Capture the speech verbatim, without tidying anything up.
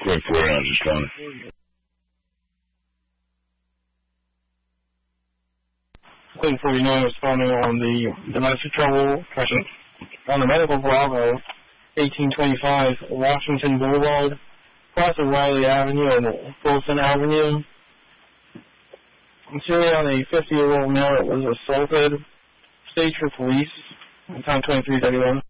quick for you. I was just trying to... Quick for you know, responding on the domestic trouble question on the Medical Bravo, eighteen twenty-five Washington Boulevard, across of Riley Avenue and Wilson Avenue. Considering on a fifty-year-old male that was assaulted. Stage for police. Time twenty-three thirty-one.